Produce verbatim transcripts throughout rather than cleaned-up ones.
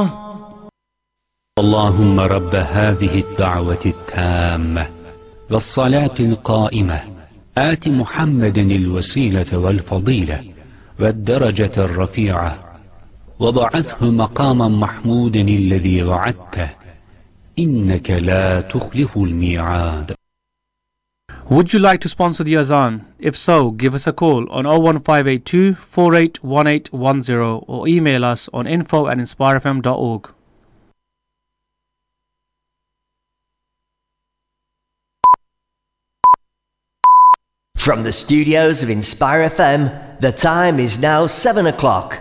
اللهم رب هذه الدعوة التامة والصلاة القائمة آت محمد الوسيلة والفضيلة والدرجة الرفيعة وبعثه مقاما محمودا الذي وعدته إنك لا تخلف الميعاد. Would you like to sponsor the Azan? If so, give us a call on oh one five eight two, four eight one eight one zero or email us on info at inspire f m dot org. From the studios of Inspire F M, the time is now seven o'clock.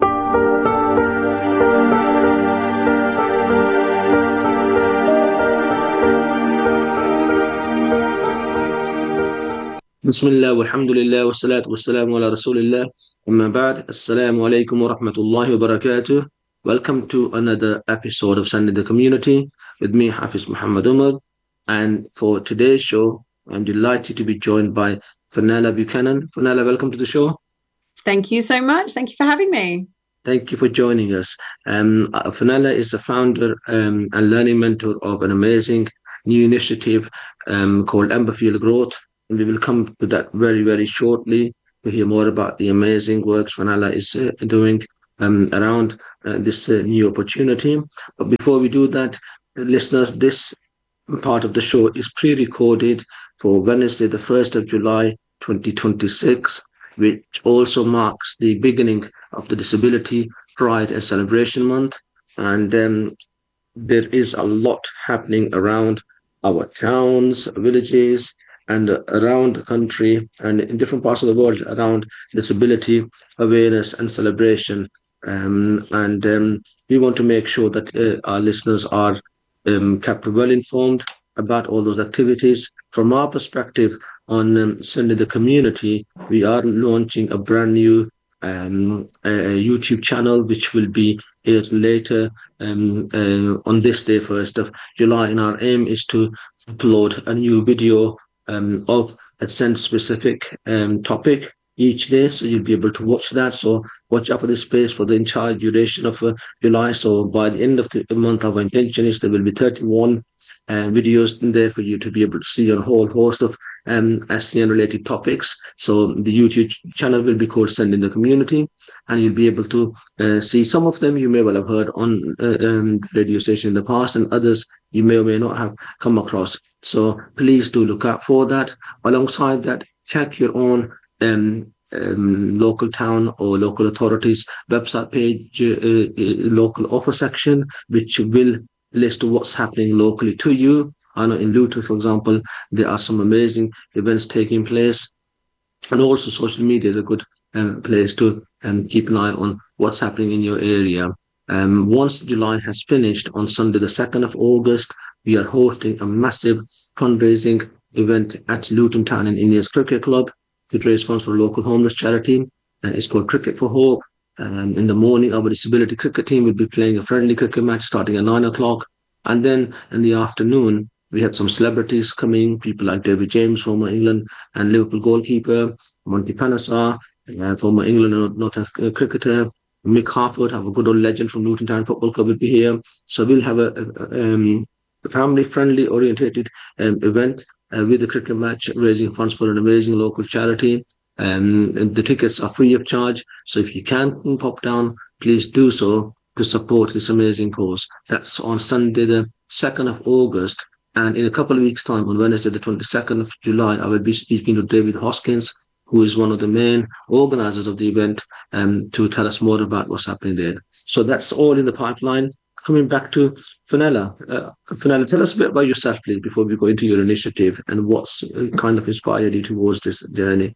Bismillah, walhamdulillah, wassalatu wassalamu ala rasulillah. Amma ba'd, assalamu alaikum wa rahmatullahi wa barakatuh. Welcome to another episode of Sunday the Community with me, Hafiz Muhammad Umar. And for today's show, I'm delighted to be joined by Fenella Buchanan. Fenella, welcome to the show. Thank you so much. Thank you for having me. Thank you for joining us. Um, uh, Fenella is the founder um, and learning mentor of an amazing new initiative um, called Emberfield Growth. And we will come to that very, very shortly to hear more about the amazing works Fenella is uh, doing um, around uh, this uh, new opportunity. But before we do that, listeners, this part of the show is pre-recorded for Wednesday, the first of July, twenty twenty-six, which also marks the beginning of the Disability Pride and Celebration Month. And um, there is a lot happening around our towns, villages, and around the country and in different parts of the world around disability awareness and celebration. Um, and um, we want to make sure that uh, our listeners are um, kept well informed about all those activities. From our perspective on um, Sunday the Community, we are launching a brand new um, a YouTube channel which will be aired later um, uh, on this day, first of July. And our aim is to upload a new video Um, of a sense-specific um, topic each day, so you'll be able to watch that. So watch out for this space for the entire duration of uh, July. So by the end of the month, our intention is there will be thirty-one uh, videos in there for you to be able to see a whole host of um, S E N-related topics. So the YouTube channel will be called Sending the Community, and you'll be able to uh, see some of them you may well have heard on uh, um, radio station in the past, and others you may or may not have come across. So please do look out for that. Alongside that, check your own um, um, local town or local authorities website page, uh, uh, local offer section, which will list what's happening locally to you. I know in Luton, for example, there are some amazing events taking place. And also social media is a good um, place to um, keep an eye on what's happening in your area. Um, once July has finished, on Sunday, the second of August, we are hosting a massive fundraising event at Luton Town and Indians Cricket Club to raise funds for a local homeless charity. Uh, it's called Cricket for Hope. Um, in the morning, our disability cricket team will be playing a friendly cricket match starting at nine o'clock. And then in the afternoon, we have some celebrities coming, people like David James, former England and Liverpool goalkeeper, Monty Panesar, uh, former England and Northern cricketer, Mick Harford, have a good old legend from Luton Town Football Club, will be here. So we'll have a, a, um, a family-friendly orientated um, event uh, with the cricket match, raising funds for an amazing local charity. Um, and the tickets are free of charge. So if you can pop down, please do so to support this amazing cause. That's on Sunday, the second of August. And in a couple of weeks' time, on Wednesday, the twenty-second of July, I will be speaking to David Hoskins, who is one of the main organizers of the event, um, to tell us more about what's happening there. So that's all in the pipeline. Coming back to Fenella. Uh, Fenella, tell us a bit about yourself, please, before we go into your initiative and what's uh, kind of inspired you towards this journey.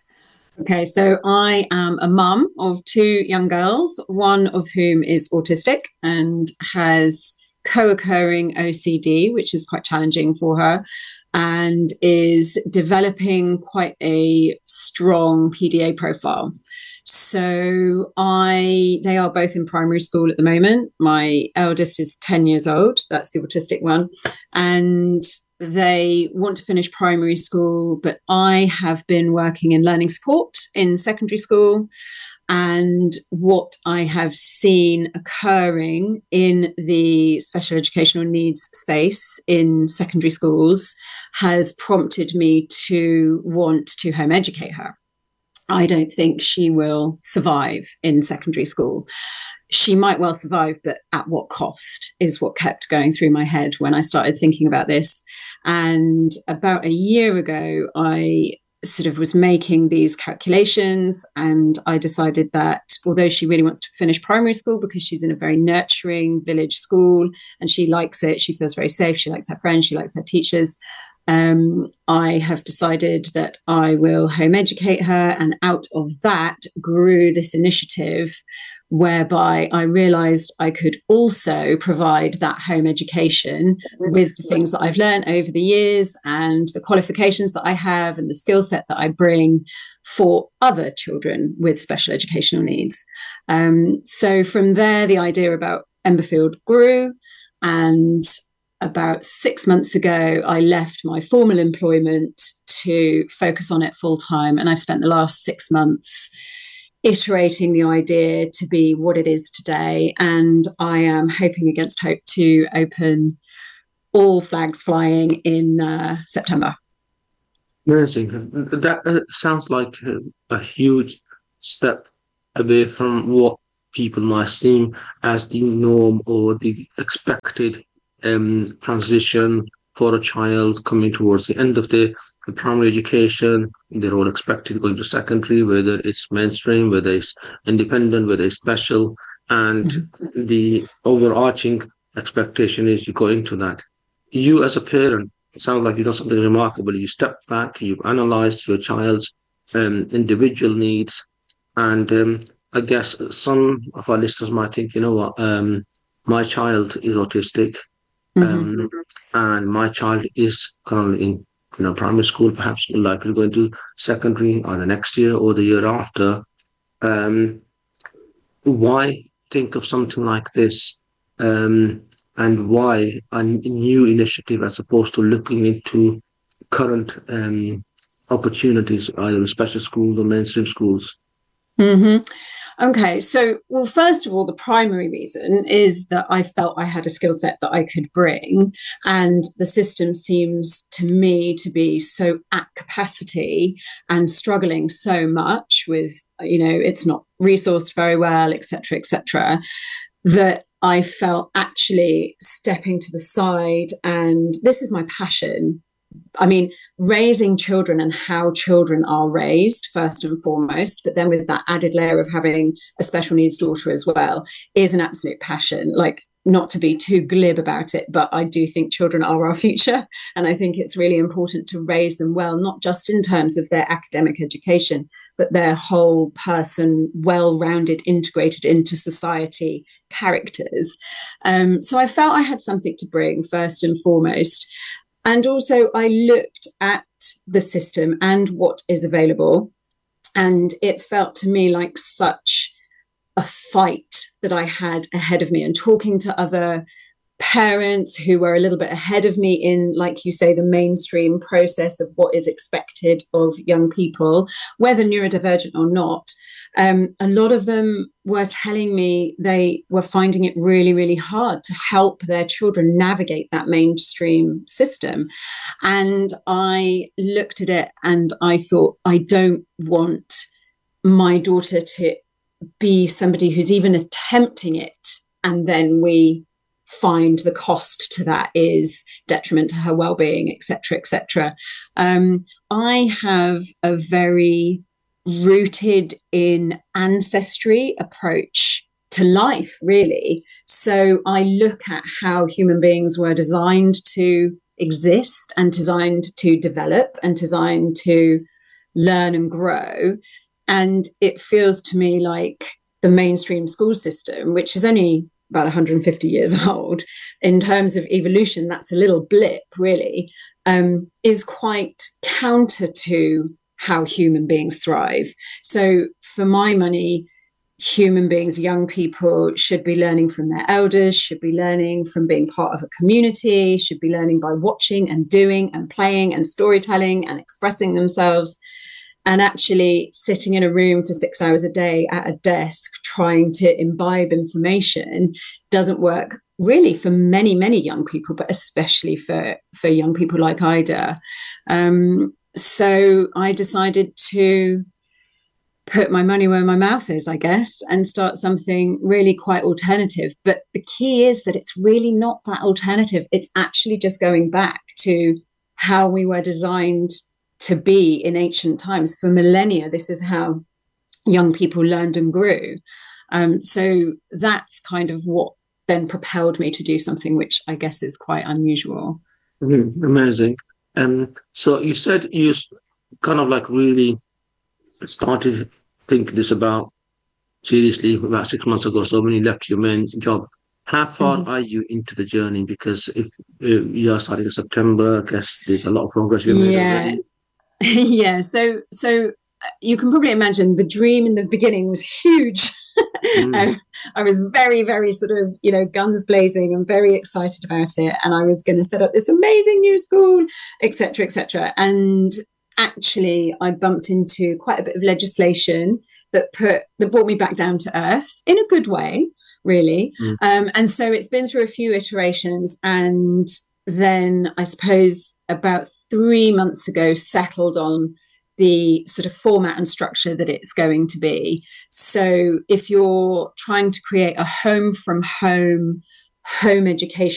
Okay, so I am a mum of two young girls, one of whom is autistic and has co-occurring O C D, which is quite challenging for her, and is developing quite a strong P D A profile. So I, they are both in primary school at the moment. My eldest is ten years old. That's the autistic one. And they want to finish primary school, but I have been working in learning support in secondary school. And what I have seen occurring in the special educational needs space in secondary schools has prompted me to want to home educate her. I don't think she will survive in secondary school. She might well survive, but at what cost is what kept going through my head when I started thinking about this. And about a year ago, I sort of was making these calculations, and I decided that although she really wants to finish primary school because she's in a very nurturing village school and she likes it, she feels very safe, she likes her friends, she likes her teachers, um, I have decided that I will home educate her. And out of that grew this initiative whereby I realized I could also provide that home education with the things that I've learned over the years and the qualifications that I have and the skill set that I bring for other children with special educational needs. Um, so from there, the idea about Emberfield grew, and about six months ago, I left my formal employment to focus on it full time. And I've spent the last six months iterating the idea to be what it is today. And I am hoping against hope to open all flags flying in uh, September. Amazing. That uh, sounds like a, a huge step away from what people might seem as the norm or the expected um, transition for a child coming towards the end of the, the primary education. They're all expected going to secondary, whether it's mainstream, whether it's independent, whether it's special. And mm-hmm. the overarching expectation is you go into that. You as a parent, it sounds like you've done something remarkable. You stepped back, you've analysed your child's um, individual needs. And um, I guess some of our listeners might think, you know what, um, my child is autistic. Mm-hmm. Um, and my child is currently in you know primary school, perhaps likely going to secondary or the next year or the year after. Um, why think of something like this, um, and why a new initiative as opposed to looking into current um, opportunities, either in special schools or mainstream schools? Mm-hmm. Okay, so, well, first of all, the primary reason is that I felt I had a skill set that I could bring, and the system seems to me to be so at capacity and struggling so much with, you know, it's not resourced very well, et cetera, et cetera, that I felt actually stepping to the side, and this is my passion. I mean, raising children and how children are raised, first and foremost, but then with that added layer of having a special needs daughter as well, is an absolute passion. Like, not to be too glib about it, but I do think children are our future. And I think it's really important to raise them well, not just in terms of their academic education, but their whole person, well-rounded, integrated into society characters. Um, so I felt I had something to bring, first and foremost. And also I looked at the system and what is available, and it felt to me like such a fight that I had ahead of me. And talking to other parents who were a little bit ahead of me in, like you say, the mainstream process of what is expected of young people, whether neurodivergent or not, Um, a lot of them were telling me they were finding it really, really hard to help their children navigate that mainstream system. And I looked at it and I thought, I don't want my daughter to be somebody who's even attempting it, and then we find the cost to that is detriment to her well-being, et cetera, et cetera. Um, I have a very rooted in ancestry approach to life, really. So I look at how human beings were designed to exist and designed to develop and designed to learn and grow. And it feels to me like the mainstream school system, which is only about one hundred fifty years old, in terms of evolution, that's a little blip, really, um, is quite counter to how human beings thrive. So for my money, human beings, young people should be learning from their elders, should be learning from being part of a community, should be learning by watching and doing and playing and storytelling and expressing themselves. And actually sitting in a room for six hours a day at a desk trying to imbibe information doesn't work really for many, many young people, but especially for, for young people like Ida. Um, so I decided to put my money where my mouth is, I guess, and start something really quite alternative. But the key is that it's really not that alternative. It's actually just going back to how we were designed to be in ancient times. For millennia, this is how young people learned and grew. Um, so that's kind of what then propelled me to do something which I guess is quite unusual. Mhm, amazing. Um, so you said you s- kind of like really started thinking this about seriously about six months ago. So when you left your main job, how far Mhm. are you into the journey? Because if uh, you are starting in September, I guess there's a lot of progress you've made Yeah. already. Yeah. So, so uh, you can probably imagine the dream in the beginning was huge. Mm, um, I was very, very sort of, you know, guns blazing and very excited about it. And I was going to set up this amazing new school, et cetera, et cetera. And actually, I bumped into quite a bit of legislation that put that brought me back down to earth in a good way, really. mm, Um, and so it's been through a few iterations, and then I suppose about three months ago settled on the sort of format and structure that it's going to be. So if you're trying to create a home from home home education